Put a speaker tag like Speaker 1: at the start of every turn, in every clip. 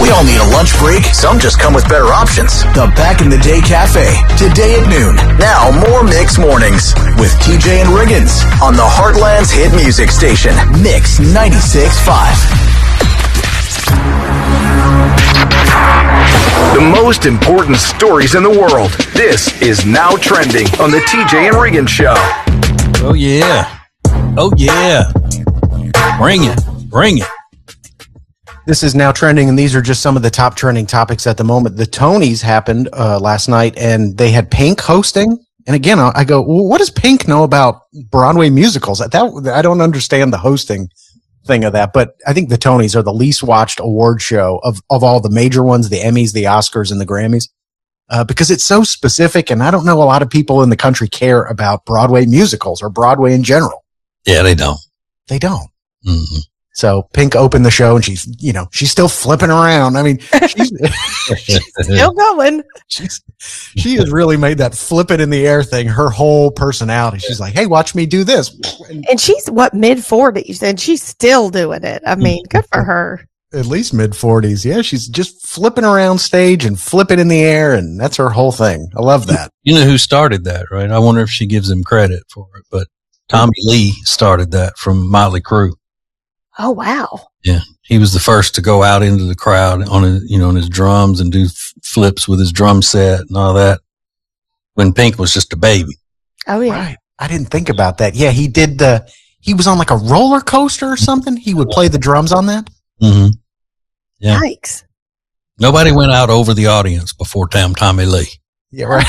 Speaker 1: We all need a lunch break. Some just come with better options. The Back in the Day Cafe, today at noon. Now, more Mix Mornings with TJ and Riggins on the Heartland's hit music station, Mix 96.5. The most important stories in the world. This is Now Trending on the TJ and Riggins Show.
Speaker 2: Oh, yeah. Oh, yeah. Bring it. Bring it.
Speaker 3: This is Now Trending, and these are just some of the top trending topics at the moment. The Tonys happened last night, and they had Pink hosting. And again, I go, well, what does Pink know about Broadway musicals? I don't understand the hosting thing of that, but I think the Tonys are the least watched award show of all the major ones, the Emmys, the Oscars, and the Grammys, because it's so specific, and I don't know a lot of people in the country care about Broadway musicals or Broadway in general.
Speaker 2: Yeah, they don't.
Speaker 3: They don't.
Speaker 2: Mm-hmm.
Speaker 3: So Pink opened the show, and she's still flipping around. I mean, she's
Speaker 4: still going.
Speaker 3: She has really made that flip it in the air thing her whole personality. She's like, hey, watch me do this.
Speaker 4: And she's mid-40s, and she's still doing it. I mean, good for her.
Speaker 3: At least mid-40s. Yeah, she's just flipping around stage and flipping in the air, and that's her whole thing. I love that.
Speaker 2: You know who started that, right? I wonder if she gives him credit for it, but Tommy Lee started that from Motley Crue.
Speaker 4: Oh, wow.
Speaker 2: Yeah. He was the first to go out into the crowd on his drums and do flips with his drum set and all that when Pink was just a baby.
Speaker 4: Oh, yeah.
Speaker 3: Right. I didn't think about that. Yeah, he was on like a roller coaster or something. He would play the drums on that.
Speaker 2: Mm-hmm. Yeah.
Speaker 4: Yikes.
Speaker 2: Nobody went out over the audience before Tommy Lee.
Speaker 3: Yeah, right.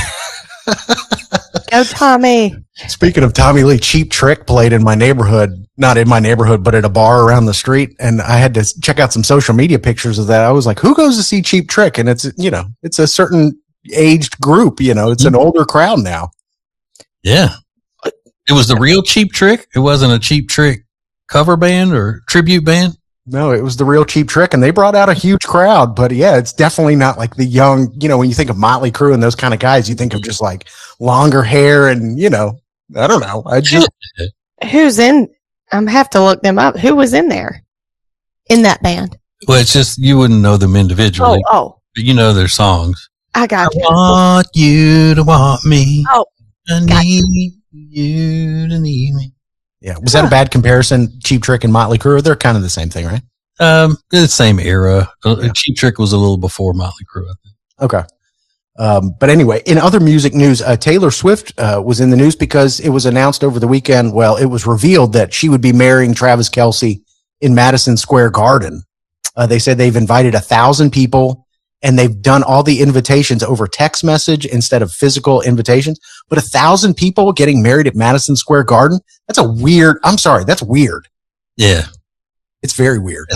Speaker 4: Go, Tommy.
Speaker 3: Speaking of Tommy Lee, Cheap Trick played in my neighborhood. Not in my neighborhood, but at a bar around the street. And I had to check out some social media pictures of that. I was like, who goes to see Cheap Trick? And it's a certain aged group, it's an older crowd now.
Speaker 2: Yeah. It was the real Cheap Trick. It wasn't a Cheap Trick cover band or tribute band.
Speaker 3: No, it was the real Cheap Trick, and they brought out a huge crowd. But yeah, it's definitely not like the young, when you think of Motley Crue and those kind of guys, you think of just like longer hair and, I don't know.
Speaker 4: Who's in? I have to look them up. Who was in there in that band?
Speaker 2: Well, it's just, you wouldn't know them individually.
Speaker 4: Oh.
Speaker 2: But you know their songs.
Speaker 4: I got you.
Speaker 2: I want you to want me.
Speaker 4: Oh.
Speaker 2: I need you to need me.
Speaker 3: Yeah. Was that a bad comparison? Cheap Trick and Motley Crue? They're kind of the same thing, right?
Speaker 2: The same era. Yeah. Cheap Trick was a little before Motley Crue, I think.
Speaker 3: Okay. But anyway, in other music news, Taylor Swift was in the news because it was announced over the weekend. Well, it was revealed that she would be marrying Travis Kelce in Madison Square Garden. They said they've invited 1,000 people, and they've done all the invitations over text message instead of physical invitations. But 1,000 people getting married at Madison Square Garden? That's that's weird.
Speaker 2: Yeah.
Speaker 3: It's very weird.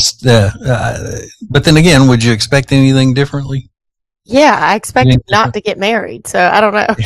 Speaker 2: But then again, would you expect anything differently?
Speaker 4: Yeah, I expected not to get married, so I don't know.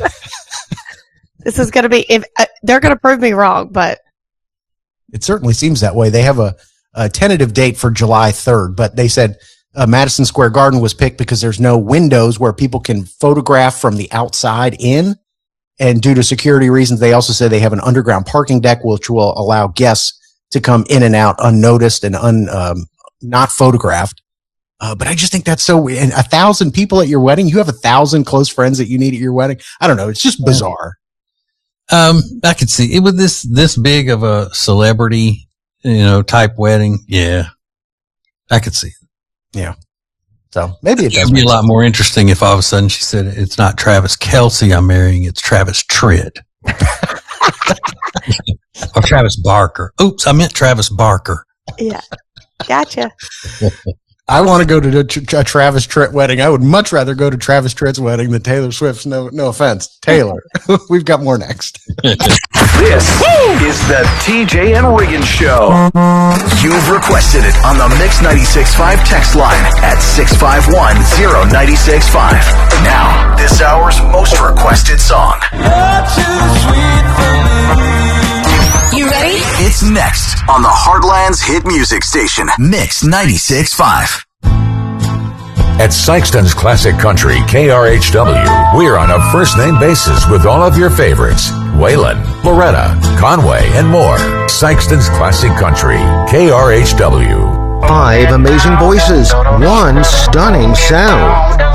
Speaker 4: This is going to be, they're going to prove me wrong, but.
Speaker 3: It certainly seems that way. They have a tentative date for July 3rd, but they said Madison Square Garden was picked because there's no windows where people can photograph from the outside in. And due to security reasons, they also said they have an underground parking deck, which will allow guests to come in and out unnoticed and not photographed. But I just think that's so weird. And 1,000 people at your wedding, you have 1,000 close friends that you need at your wedding. I don't know. It's just bizarre.
Speaker 2: I could see it with this big of a celebrity, type wedding. Yeah, I could see it.
Speaker 3: Yeah. So maybe it does
Speaker 2: be a lot more interesting if all of a sudden she said, it's not Travis Kelce I'm marrying, it's Travis Tritt. Or Travis Barker. Oops, I meant Travis Barker.
Speaker 4: Yeah. Gotcha.
Speaker 3: I want to go to a Travis Tritt wedding. I would much rather go to Travis Tritt's wedding than Taylor Swift's. No offense, Taylor. We've got more next.
Speaker 1: This is the TJ and Riggins Show. You've requested it on the Mix 96.5 text line at 651-0965. Now, this hour's most requested song. You ready? It's next on the Heartland's hit music station, Mix 96.5.
Speaker 5: At Sykeston's Classic Country, KRHW, we're on a first-name basis with all of your favorites. Waylon, Loretta, Conway, and more. Sykeston's Classic Country, KRHW.
Speaker 6: 5 amazing voices, 1 stunning sound.